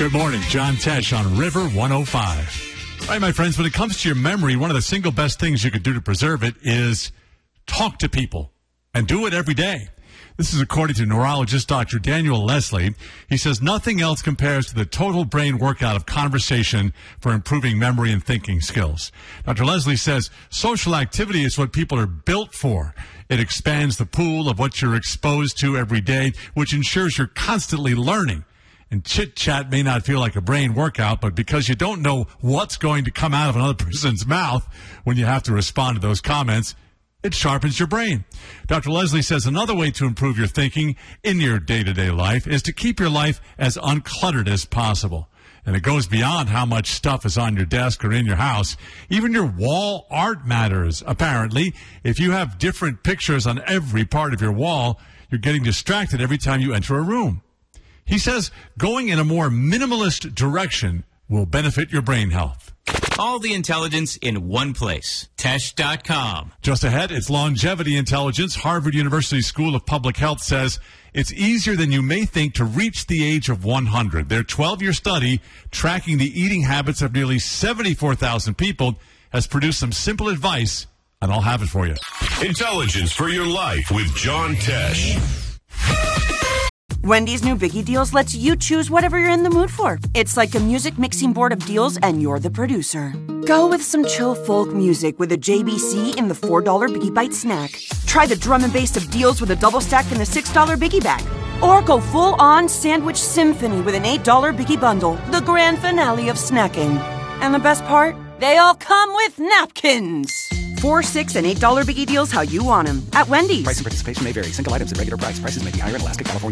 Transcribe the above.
Good morning, John Tesh on River 105. All right, my friends, when it comes to your memory, one of the single best things you could do to preserve it is talk to people and do it every day. This is according to neurologist Dr. Daniel Leslie. He says nothing else compares to the total brain workout of conversation for improving memory and thinking skills. Dr. Leslie says social activity is what people are built for. It expands the pool of what you're exposed to every day, which ensures you're constantly learning. And chit-chat may not feel like a brain workout, but because you don't know what's going to come out of another person's mouth when you have to respond to those comments, it sharpens your brain. Dr. Leslie says another way to improve your thinking in your day-to-day life is to keep your life as uncluttered as possible. And it goes beyond how much stuff is on your desk or in your house. Even your wall art matters, apparently. If you have different pictures on every part of your wall, you're getting distracted every time you enter a room. He says going in a more minimalist direction will benefit your brain health. All the intelligence in one place. Tesh.com. Just ahead, it's longevity intelligence. Harvard University School of Public Health says it's easier than you may think to reach the age of 100. Their 12-year study tracking the eating habits of nearly 74,000 people has produced some simple advice, and I'll have it for you. Intelligence for your life with John Tesh. Wendy's new Biggie Deals lets you choose whatever you're in the mood for. It's like a music mixing board of deals, and you're the producer. Go with some chill folk music with a JBC in the $4 Biggie Bite snack. Try the drum and bass of deals with a double stack in the $6 Biggie Bag. Or go full-on sandwich symphony with an $8 Biggie Bundle, the grand finale of snacking. And the best part? They all come with napkins. $4, $6, and $8 Biggie Deals how you want them. At Wendy's. Price and participation may vary. Single items at regular price. Prices may be higher in Alaska, California,